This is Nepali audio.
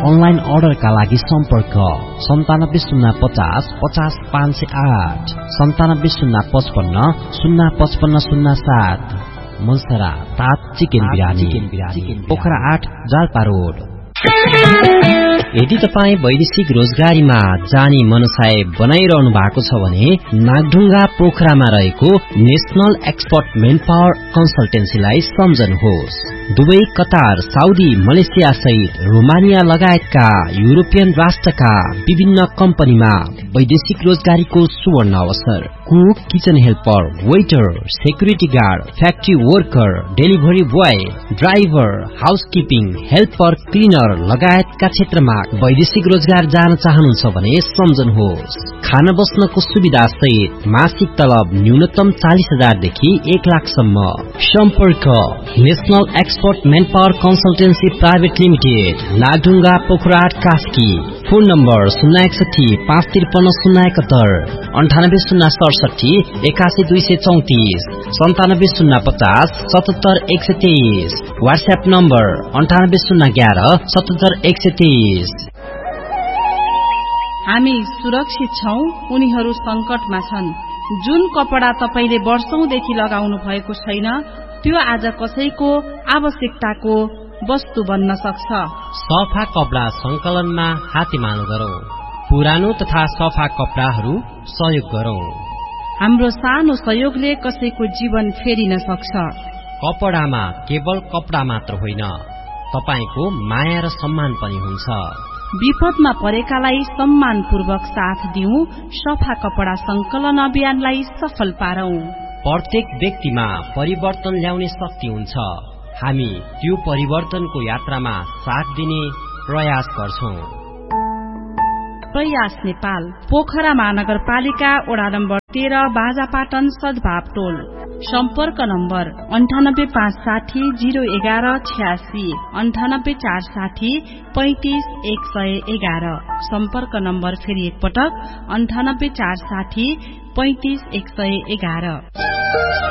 अनलाइन अर्डरका लागि सम्पर्क 9705050508 9705505507। मन्सरा तात चिकन बिरानी पोखरा 8 जालपा रोड। यदि तपाईँ वैदेशिक रोजगारीमा जाने मनसाय बनाइरहनु भएको छ भने नागढुङ्गा पोखरामा रहेको national expert main power कन्सल्टेन्सीलाई सम्झनुहोस्। Dubai, Qatar, Saudi, Malaysia सहित रोमानिया लगायतका युरोपियन राष्ट्रका विभिन्न कम्पनीमा वैदेशिक रोजगारीको सुवर्ण अवसर। Cook, kitchen helper, waiter, security guard, factory worker, delivery boy, driver, housekeeping, helper, cleaner लगायतका क्षेत्रमा वैदेशिक रोजगार जान चाहनुहुन्छ भने सम्झनुहोस्। खाना बस्नको सुविधा सहित मासिक तलब न्यूनतम 40,000 देखि 1 लाखसम्म। सम्पर्क national expert main power consultancy private limited, Nagdhunga, Pokhara 8, Kaski. Phone number 061 553 071 98 067 81234 77 123। WhatsApp number 98 77 123। हामी सुरक्षित छौं, उनीहरू संकटमा छन्। जुन कपडा तपाईले वर्षौंदेखि लगाउनु भएको छैन त्यो आज कसैको आवश्यकताको वस्तु बन्न सक्छ। सफा कपडा संकलनमा हातेमालो गरौं। पुरानो तथा सफा कपडाहरू सहयोग गरौं। हाम्रो सानो सहयोगले कसैको जीवन फेरिन सक्छ। कपडामा केवल कपडा मात्र होइन, तपाईको माया र सम्मान पनि हुन्छ। विपदमा परेकालाई सम्मानपूर्वक साथ दिउँ। सफा कपडा संकलन अभियानलाई सफल पारौं। प्रत्येक व्यक्तिमा परिवर्तन ल्याउने शक्ति हुन्छ। हामी त्यो परिवर्तनको यात्रामा साथ दिने प्रयास गर्छौं। प्रयास नेपाल, पोखरा महानगरपालिका, वडा नम्बर 13, बाजापाटन, सद्भाव टोल। सम्पर्क नम्बर 98560 011 86 98460 35111। सम्पर्क नम्बर फेरि एकपटक 98460 35111।